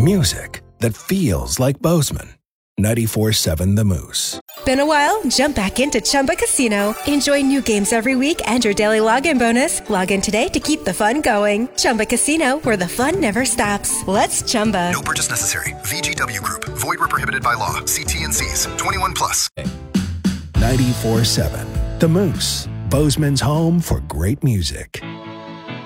Music that feels like Bozeman. 94.7 The Moose. Been a while? Jump back into Chumba Casino. Enjoy new games every week and your daily login bonus. Log in today to keep the fun going. Chumba Casino, where the fun never stops. Let's Chumba. No purchase necessary. VGW Group. Void where prohibited by law. See T&Cs. 21 plus. 94.7 The Moose. Bozeman's home for great music.